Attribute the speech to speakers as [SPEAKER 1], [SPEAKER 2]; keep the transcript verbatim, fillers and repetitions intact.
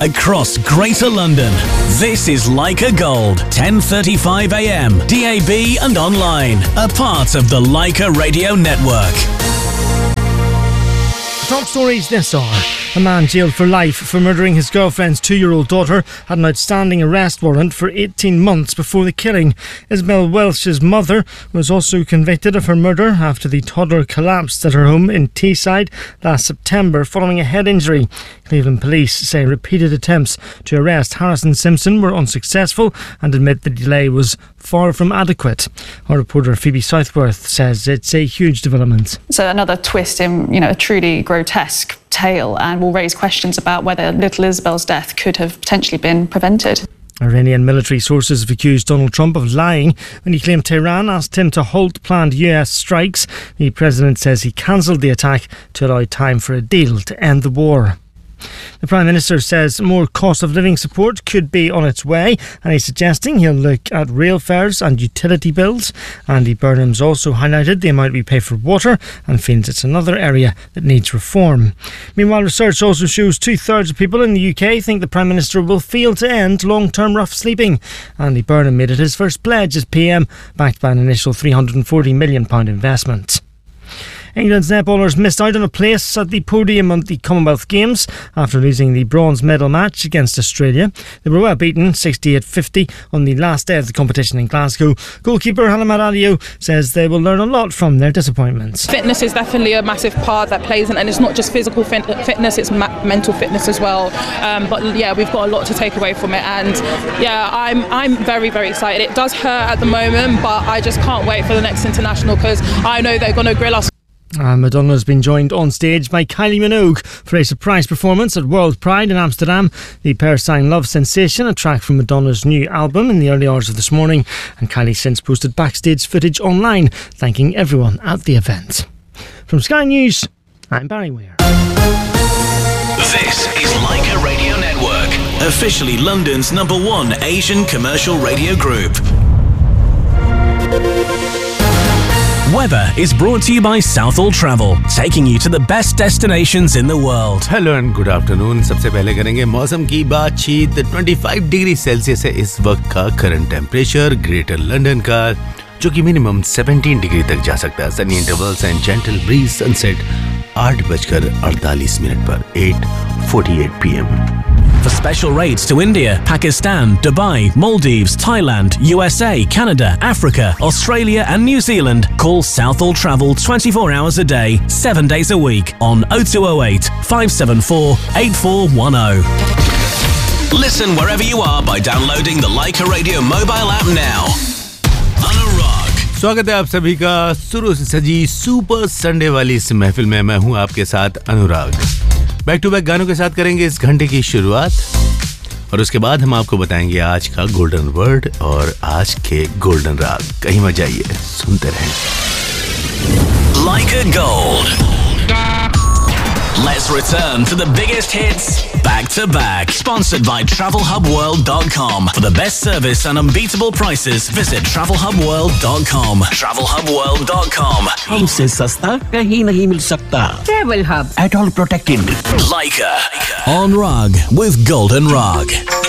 [SPEAKER 1] across Greater London. This is Leica Gold, ten thirty-five a m, D A B and online, a part of the Leica Radio Network.
[SPEAKER 2] Top stories this hour. A man jailed for life for murdering his girlfriend's two-year-old daughter had an outstanding arrest warrant for eighteen months before the killing. Isabel Welsh's mother was also convicted of her murder after the toddler collapsed at her home in Teesside last September following a head injury. Cleveland police say repeated attempts to arrest Harrison Simpson were unsuccessful and admit the delay was far from adequate. Our reporter Phoebe Southworth says it's a huge development.
[SPEAKER 3] So another twist in, you know, a truly grotesque tale, and will raise questions about whether little Isabel's death could have potentially been prevented.
[SPEAKER 2] Iranian military sources have accused Donald Trump of lying when he claimed Tehran asked him to halt planned U S strikes. The president says he cancelled the attack to allow time for a deal to end the war. The Prime Minister says more cost of living support could be on its way, and he's suggesting he'll look at rail fares and utility bills. Andy Burnham's also highlighted the amount we pay for water and feels it's another area that needs reform. Meanwhile, research also shows two-thirds of people in the U K think the Prime Minister will fail to end long-term rough sleeping. Andy Burnham made it his first pledge as P M, backed by an initial three hundred forty million pounds investment. England's netballers missed out on a place at the podium at the Commonwealth Games after losing the bronze medal match against Australia. They were well beaten, sixty-eight fifty, on the last day of the competition in Glasgow. Goalkeeper Halamat Alio says they will learn a lot from their disappointments.
[SPEAKER 4] Fitness is definitely a massive part that plays in, and it's not just physical fit- fitness, it's ma- mental fitness as well. Um, but yeah, we've got a lot to take away from it, and yeah, I'm I'm very, very excited. It does hurt at the moment, but I just can't wait for the next international because I know they're going to grill us.
[SPEAKER 2] And Madonna has been joined on stage by Kylie Minogue for a surprise performance at World Pride in Amsterdam. The pair sang Love Sensation, a track from Madonna's new album, in the early hours of this morning, and Kylie since posted backstage footage online thanking everyone at the event. From Sky News, I'm Barry Weir.
[SPEAKER 1] This is Leica Radio Network, officially London's number one Asian commercial radio group. Weather is brought to you by Southall Travel, taking you to the best destinations in the world.
[SPEAKER 5] Hello and good afternoon. सबसे पहले करेंगे मौसम की बातचीत. twenty-five degree Celsius है इस वक्त का करंट टेम्परेचर ग्रेटर लंदन का, जो कि मिनिमम seventeen डिग्री तक जा सकता है. Sunny intervals and gentle bridge. Sunset आठ बजकर अड़तालीस मिनट पर eight forty-eight p m.
[SPEAKER 1] For special rates to India, Pakistan, Dubai, Maldives, Thailand, U S A, Canada, Africa, Australia and New Zealand, call Southall Travel twenty-four hours a day, seven days a week on oh two oh eight, five seven four, eight four one oh. Listen wherever you are by downloading the Leica Radio mobile app now. Anurag.
[SPEAKER 5] स्वागत है आप सभी का शुरू से सजी super Sunday वाली इस महफिल में. मैं हूं आपके साथ अनुराग. बैक टू बैक गानों के साथ करेंगे इस घंटे की शुरुआत, और उसके बाद हम आपको बताएंगे आज का गोल्डन वर्ड और आज के गोल्डन राग. कहीं मत जाइए, सुनते रहें.
[SPEAKER 1] Leica Gold. Let's return to the biggest hits back to back. Sponsored by travel hub world dot com. For the best service and unbeatable prices, visit travel hub world dot com. travel hub world dot com.
[SPEAKER 6] हमसे सस्ता कहीं नहीं मिल सकता. Travel Hub. At all protected.
[SPEAKER 1] Leica on Rug with Golden Rug.